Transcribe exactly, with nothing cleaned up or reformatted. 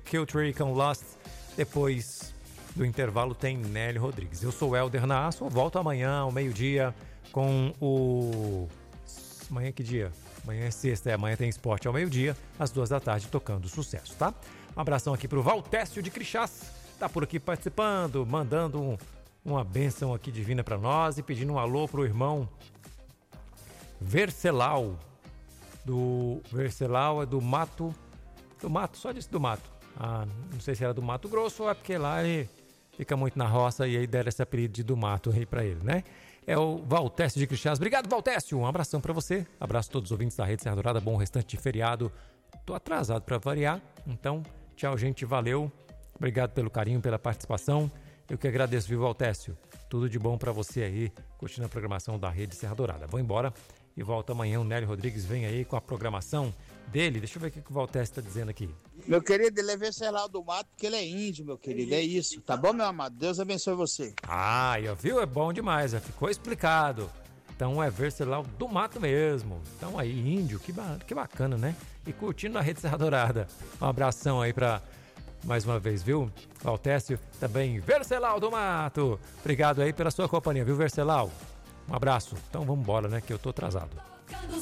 Killtree com Lost. Depois do intervalo tem Nélio Rodrigues. Eu sou o Helder Nasso, volto amanhã ao meio-dia com o... Amanhã é que dia? Amanhã é sexta, é, amanhã tem esporte ao meio-dia, às duas da tarde, tocando sucesso, tá? Um abração aqui pro Valtécio de Crixás, tá por aqui participando, mandando um, uma bênção aqui divina pra nós e pedindo um alô pro irmão Vercelau, do Vercelau é do Mato, do Mato, só disse do Mato. Ah, não sei se era do Mato Grosso ou é porque lá ele fica muito na roça e aí deram esse apelido de do Mato aí pra ele, né? É o Valtécio de Crixás. Obrigado, Valtécio. Um abração pra você. Abraço a todos os ouvintes da Rede Serra Dourada. Bom restante de feriado. Tô atrasado pra variar, então tchau, gente. Valeu. Obrigado pelo carinho, pela participação. Eu que agradeço, viu, Valtécio? Tudo de bom pra você aí, curtindo a programação da Rede Serra Dourada. Vou embora e volto amanhã. O Nélio Rodrigues vem aí com a programação dele. Deixa eu ver o que o Valtécio tá dizendo aqui. Meu querido, ele é Vercelau do Mato porque ele é índio, meu querido. É isso. Tá bom, meu amado? Deus abençoe você. Ah, eu viu? É bom demais. Já ficou explicado. Então é Vercelau do Mato mesmo. Então aí, índio, que, ba- que bacana, né? E curtindo a Rede Serra Dourada. Um abração aí pra, mais uma vez, viu? Valtécio, também Vercelau do Mato. Obrigado aí pela sua companhia, viu, Vercelau? Um abraço. Então vamos embora, né? Que eu tô atrasado.